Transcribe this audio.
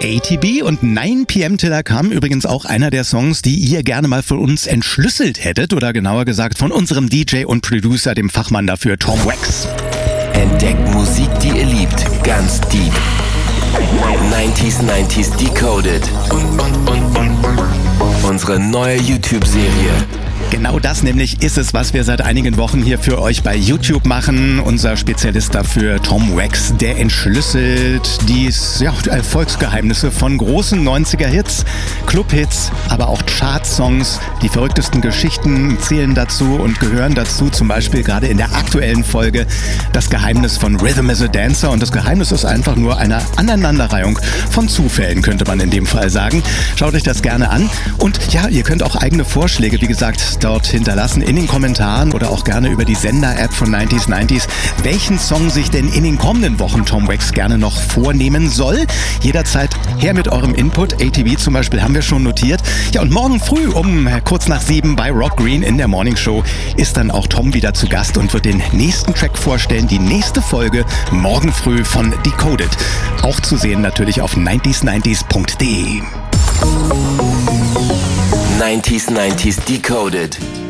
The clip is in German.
ATB und 9 PM Till I Come, übrigens auch einer der Songs, die ihr gerne mal von uns entschlüsselt hättet, oder genauer gesagt von unserem DJ und Producer, dem Fachmann dafür, Tom Wax. Entdeckt Musik, die ihr liebt, ganz deep. 90s Decoded. Unsere neue YouTube-Serie. Genau das nämlich ist es, was wir seit einigen Wochen hier für euch bei YouTube machen. Unser Spezialist dafür, Tom Wax, der entschlüsselt die Erfolgsgeheimnisse von großen 90er-Hits, Club-Hits, aber auch Chart-Songs. Die verrücktesten Geschichten zählen dazu und gehören dazu, zum Beispiel gerade in der aktuellen Folge das Geheimnis von Rhythm is a Dancer. Und das Geheimnis ist einfach nur eine Aneinanderreihung von Zufällen, könnte man in dem Fall sagen. Schaut euch das gerne an. Und ja, ihr könnt auch eigene Vorschläge, wie gesagt, dort hinterlassen in den Kommentaren oder auch gerne über die Sender-App von 90s, welchen Song sich denn in den kommenden Wochen Tom Wax gerne noch vornehmen soll. Jederzeit her mit eurem Input. ATB zum Beispiel haben wir schon notiert. Ja, und morgen früh um kurz nach 7 bei Rock Green in der Morning Show ist dann auch Tom wieder zu Gast und wird den nächsten Track vorstellen. Die nächste Folge morgen früh von Decoded. Auch zu sehen natürlich auf 90s.de. 90s Decoded.